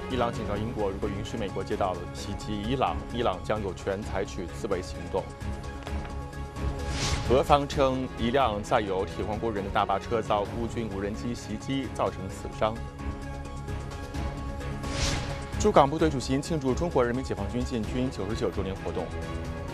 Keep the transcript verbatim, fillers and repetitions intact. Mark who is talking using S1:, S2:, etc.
S1: 伊朗警告英国，如果允许美国街道袭击伊朗，伊朗将有权采取自卫行动。俄方称，一辆载有铁矿工人的大巴车遭乌军无人机袭击，造成死伤。驻港部队举行庆祝中国人民解放军建军九十九周年活动。